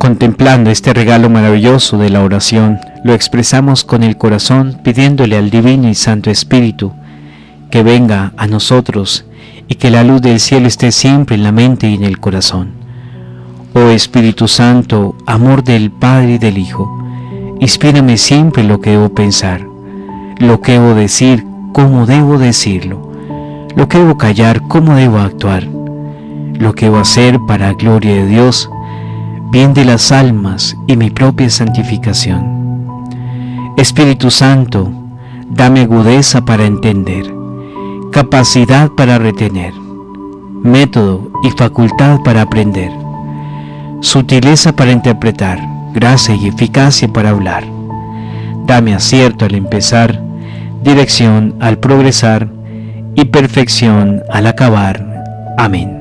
Contemplando este regalo maravilloso de la oración, lo expresamos con el corazón pidiéndole al Divino y Santo Espíritu que venga a nosotros y que la luz del cielo esté siempre en la mente y en el corazón. Oh Espíritu Santo, amor del Padre y del Hijo, inspírame siempre lo que debo pensar, lo que debo decir, cómo debo decirlo, lo que debo callar, cómo debo actuar, lo que debo hacer para gloria de Dios, bien de las almas y mi propia santificación. Espíritu Santo, dame agudeza para entender, capacidad para retener, método y facultad para aprender, sutileza para interpretar, gracia y eficacia para hablar. Dame acierto al empezar, dirección al progresar y perfección al acabar. Amén.